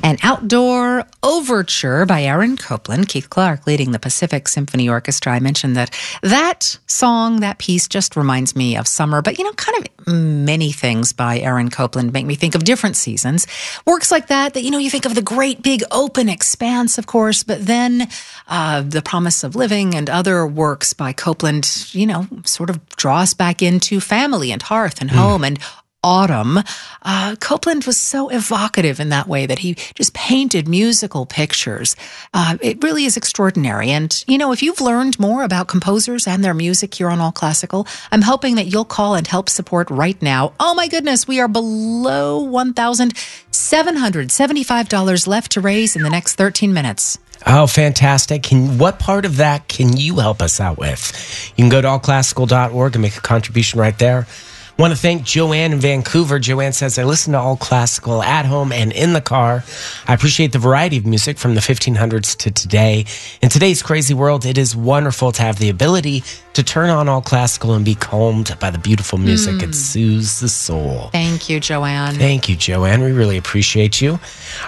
An Outdoor Overture by Aaron Copland, Keith Clark leading the Pacific Symphony Orchestra. I mentioned that song, that piece just reminds me of summer, but kind of many things by Aaron Copland make me think of different seasons. Works like that, you think of the great big open expanse, of course, but then The Promise of Living and other works by Copland, sort of draw us back into family and hearth and home and autumn. Copland was so evocative in that way that he just painted musical pictures. It really is extraordinary. And, if you've learned more about composers and their music here on All Classical, I'm hoping that you'll call and help support right now. Oh my goodness, we are below $1,775 left to raise in the next 13 minutes. Oh, fantastic. What part of that can you help us out with? You can go to allclassical.org and make a contribution right there. Want to thank Joanne in Vancouver. Joanne says, I listen to All Classical at home and in the car. I appreciate the variety of music from the 1500s to today. In today's crazy world, it is wonderful to have the ability to turn on All Classical and be calmed by the beautiful music. It soothes the soul. Thank you, Joanne. Thank you, Joanne. We really appreciate you.